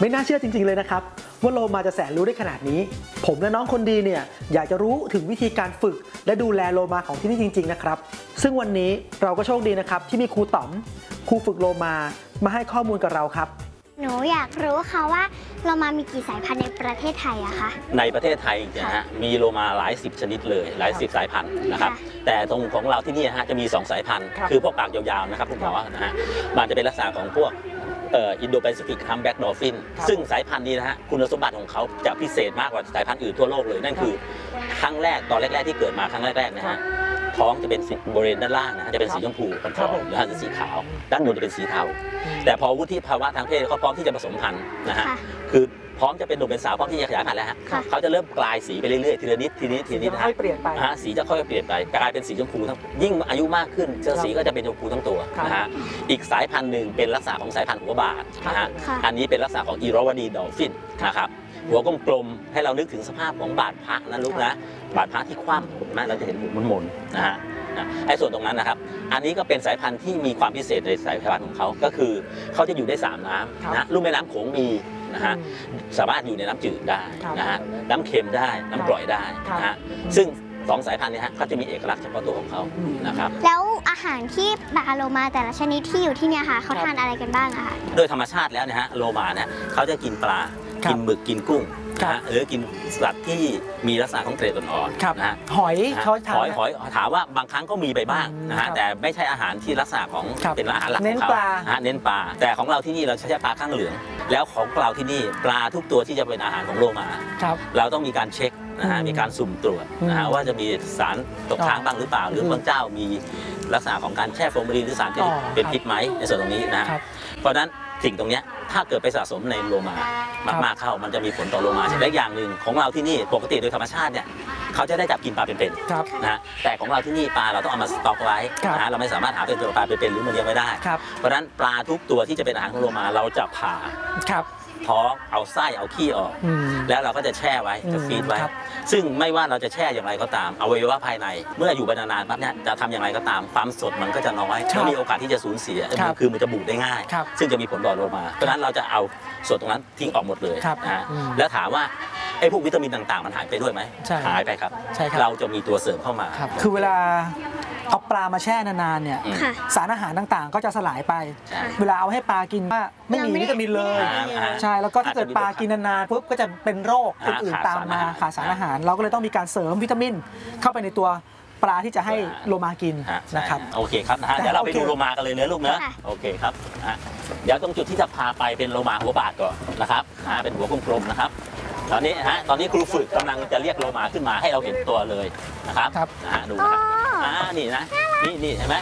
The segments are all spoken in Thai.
ไม่น่าเชื่อจริงๆเลยนะครับว่าโลมาจะแสนรู้ได้ขนาดนี้ผมและน้องคนดีเนี่ยอยากจะรู้ถึงวิธีการฝึกและดูแลโลมาของที่นี่จริงๆนะครับซึ่งวันนี้เราก็โชคดีนะครับที่มีครูต๋อมครูฝึกโลมาให้ข้อมูลกับเราครับหนูอยากรู้ค่ะว่าโลมามีกี่สายพันธุ์ในประเทศไทยอะคะในประเทศไทยนะฮะมีโลมาหลายสิบชนิดเลยหลายสิบสายพันธุ์นะครับแต่ตรงของเราที่นี่ฮะจะมี2สายพันธุ์คือพวกปากยาวๆนะครับคุณหมอนะฮะมันจะเป็นลักษณะของพวกอินโดแปซิฟิกฮัมแบ็กดอลฟินซึ่งสายพันธุ์นี้นะฮะคุณสมบัติของเขาจะพิเศษมากกว่าสายพันธุ์อื่นทั่วโลกเลยนั่นคือครั้งแรกตอนแรกๆที่เกิดมาครั้งแรกๆนะฮะท้องจะเป็นบริเวณด้านล่างนะจะเป็นสีชมพูอ่อนๆหรืออาจจะสีขาวด้านบนจะเป็นสีเทาแต่พอวุฒิภาวะทางเพศเขาพร้อมที่จะผสมพันธุ์นะฮะคือพร้อมจะเป็นหนุ่มเป็นสาวพร้อมที่จะขยายพันธุ์แล้วฮะเขาจะเริ่มกลายสีไปเรื่อยๆทีละนิดนะฮะสีจะค่อยๆเปลี่ยนไปกลายเป็นสีชมพูทั้งยิ่งอายุมากขึ้นสีก็จะเป็นชมพูทั้งตัวนะฮะอีกสายพันธุ์หนึ่งเป็นลักษณะของสายพันธุ์หัวบาดนะฮะอันนี้เป็นลักษณะของอิราวดีดอลฟินนะครับหัวกลมๆให้เรานึกถึงสภาพของบาดพระนะลูกนะบาดพระที่คว่ำนะเราจะเห็นหมุนๆนะฮะไอ้ส่วนตรงนั้นนะครับอันนี้ก็เป็นสายพันธุ์ที่มีความพิเศษในสายพันธุ์ของเขาก็คือเขาจะอยู่ได้3น้ำนะลุ่มแม่น้ำโขงมีนะฮะสามารถอยู่ในน้ำจืดได้นะฮะน้ำเค็มได้น้ำกร่อยได้นะฮะซึ่ง2สายพันธุ์นี้ฮะเขาจะมีเอกลักษณ์เฉพาะตัวของเขานะครับแล้วอาหารที่ปลาโลมาแต่ละชนิดที่อยู่ที่เนี่ยค่ะเขาทานอะไรกันบ้างอะคะโดยธรรมชาติแล้วเนี่ยฮะโลมาเนี่ยเขาจะกินปลากินหมึกกินกุ้งนะหรือกินสัตว์ที่มีลักษณะของเกรดอ่อนๆนะหอยเขาทานหอยถามว่าบางครั้งก็มีไปบ้างนะฮะแต่ไม่ใช่อาหารที่ลักษณะของเป็นอาหารหลักของเขาเน้นปลาแต่ของเราที่นี่เราใช้ปลาข้างเหลืองแล้วของเราที่นี่ปลาทุกตัวที่จะเป็นอาหารของโลมาเราต้องมีการเช็คนะฮะมีการสุ่มตรวจนะฮะว่าจะมีสารตกค้างบ้างหรือเปล่าหรือบางเจ้ามีลักษณะของการแช่ฟอร์มาลีนหรือสารที่เป็นพิษไหมในส่วนตรงนี้นะเพราะฉะนั้นสิ่งตรงนี้ถ้าเกิดไปสะสมในโลมามากๆเข้ามันจะมีผลต่อโลมาและอย่างหนึ่งของเราที่นี่ปกติโดยธรรมชาติเนี่ยเขาจะได้จับกินปลาเป็นๆนะแต่ของเราที่นี่ปลาเราต้องเอามาสต็อกไว้นะเราไม่สามารถหาเป็นตัวปลาเป็นๆหรือมันเลี้ยงไว้ได้เพราะฉะนั้นปลาทุกตัวที่จะเป็นอาหารของโลมาเราจะผ่าท้องเอาไส้เอาขี้ออกแล้วเราก็จะแช่ไว้จะฟีดไว้ซึ่งไม่ว่าเราจะแช่อย่างไรก็ตามอวัยวะภายในเมื่ออยู่ไปนานๆปั๊บเนี่ยจะทำอย่างไรก็ตามความสดมันก็จะน้อยและมีโอกาสที่จะสูญเสียคือมันจะบูดได้ง่ายซึ่งจะมีผลต่อโลมาเพราะฉะนั้นเราจะเอาส่วนตรงนั้นทิ้งออกหมดเลยนะแล้วถามว่าไอ้พวกวิตามินต่างๆมันหายไปด้วยไหมหายไปครับเราจะมีตัวเสริมเข้ามาคือเวลาเอาปลามาแช่นานๆเนี่ยสารอาหารต่างๆก็จะสลายไปเวลาเอาให้ปลากินว่าไม่มีวิตามินเลยใช่แล้วก็ถ้าเกิดปลากินนานๆปุ๊บก็จะเป็นโรคอื่นๆตามมาขาดสารอาหารเราก็เลยต้องมีการเสริมวิตามินเข้าไปในตัวปลาที่จะให้โลมากินนะครับโอเคครับนะฮะเดี๋ยวเราไปดูโลมากันเลยเนื้อลูกเนื้อโอเคครับเดี๋ยวตรงจุดที่จะพาไปเป็นโลมาหัวบาดก่อนนะครับเป็นหัวกลมๆนะครับตอนนี้ครูฝึกกำลังจะเรียกโลมาขึ้นมาให้เราเห็นตัวเลยนะครับดูนะครับนี่นะนี่เห็นไหม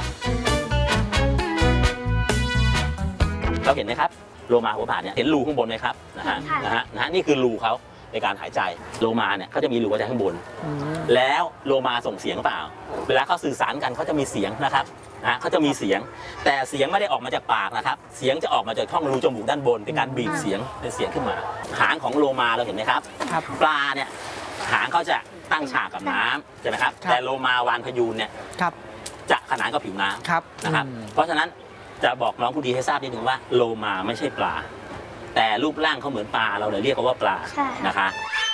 เราเห็นไหมครับโลมาหัวบาดเนี่ยเห็นรูข้างบนไหมครับนะฮะนี่คือรูเขาในการหายใจโลมาเนี่ยเขาจะมีรูหัวใจข้างบนแล้วโลมาส่งเสียงเปล่าเวลาเขาสื่อสารกันเขาจะมีเสียงนะครับเขาจะมีเสียงแต่เสียงไม่ได้ออกมาจากปากนะครับเสียงจะออกมาจากช่องรูจมูกด้านบนเป็นการบีบเสียงเป็นเสียงขึ้นมาหางของโลมาเราเห็นไหมครับปลาเนี่ยหางเขาจะตั้งฉากกับน้ำใช่ไหมครับแต่โลมาวาฬพยูนเนี่ยจะขนานกับผิวน้ำนะครับเพราะฉะนั้นจะบอกน้องผู้ดีให้ทราบนิดนึงว่าโลมาไม่ใช่ปลาแต่รูปร่างเขาเหมือนปลาเราเลยเรียกเขาว่าปลานะคะ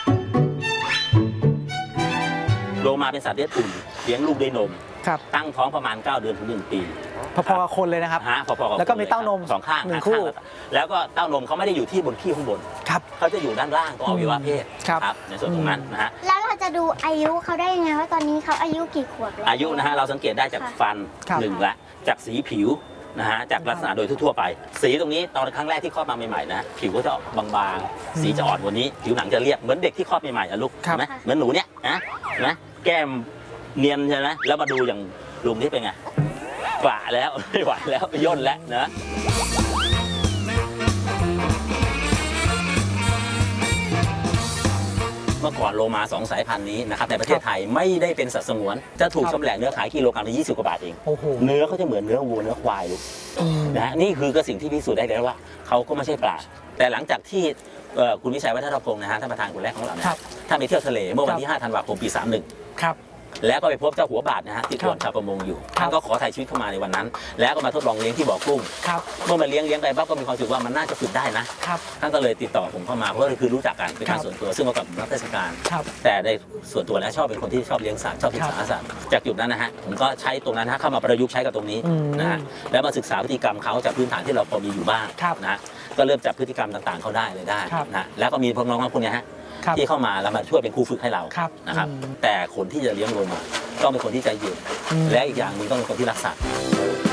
โลมาเป็นสัตว์เลี้ยงอุ่นเลี้ยงลูกด้วยนมตั้งท้องประมาณ9 เดือนถึง1 ปีพอๆกับคนเลยนะครับพอๆกับแล้วก็มีเต้านม 2 ข้าง 1 คู่แล้วก็เต้านมเขาไม่ได้อยู่ที่บนขี้ข้างบนเขาจะอยู่ด้านล่างตรงอวัยวะเพศครับในส่วนตรงนั้นนะฮะแล้วเราจะดูอายุเขาได้ยังไงว่าตอนนี้เขาอายุกี่ขวบแล้วอายุนะฮะเราสังเกตได้จากฟัน1ละจากสีผิวนะฮะจากลักษณะโดยทั่วไปสีตรงนี้ตอนครั้งแรกที่คลอดมาใหม่ๆนะผิวก็จะบางๆสีจะอ่อนกว่านี้ผิวหนังจะเรียบเหมือนเด็กที่คลอดใหม่ๆลูกเห็นไหมเหมือนหนูเนี่ยนะแก้มเนียนใช่ไหมแล้วมาดูอย่างลุงที่เป็นไงกระแล้วไม่ไหวแล้วย่นแล้วนะเมื่อก่อนโลมา2 สายพันธุ์นี้นะครับในประเทศไทยไม่ได้เป็นสัตว์สงวนจะถูกชำแหละเนื้อขายกิโลกรัมละ20 กว่าบาทเองเนื้อเขาจะเหมือนเนื้อวัวเนื้อควายลูกนะนี่คือก็สิ่งที่พิสูจน์ได้แล้วว่าเขาก็ไม่ใช่ปลาแต่หลังจากที่คุณวิชัยวัฒนพงศ์นะฮะท่านประธานคนแรกของเราเนี่ยท่านไปเที่ยวทะเลเมื่อวันที่5 ธันวาคมปี 31 แล้วก็ไปพบเจ้าหัวบาทนะฮะที่กวนชาวประมงอยู่ท่านก็ขอถ่ายชีวิตเข้ามาในวันนั้น แล้วก็มาทดลองเลี้ยงที่บ่อกุ้งเมื่อมาเลี้ยงไปปั๊บก็มีความรู้สึกว่ามันน่าจะฝึกได้นะท่านก็เลยติดต่อผมเข้ามาเพราะคือรู้จักกันเป็นการส่วนตัวซึ่งก็กับรับราชการแต่ในส่วนตัวแล้วชอบเป็นคนที่ชอบเลี้ยงสัตว์ชอบศึกษาสัตว์จากจุดนั้นนะฮะผมก็ใช้ตรงนั้นเข้ามาประยุกต์ใช้กับตรงนี้นะฮะแล้วมาศึกษาพฤติกรรมเขาจากพื้นฐานที่เราพอมีอยู่บ้างนะก็เริ่มจับพฤติกรรมต่างๆเขาได้เลยได้นะแล้วก็มีพวกน้องๆพวกนี้ฮะที่เข้ามาแล้วมาช่วยเป็นครูฝึกให้เรานะครับแต่คนที่จะเลี้ยงโลมาต้องเป็นคนที่ใจเย็นและอีกอย่างหนึ่งต้องเป็นคนที่รักสัตว์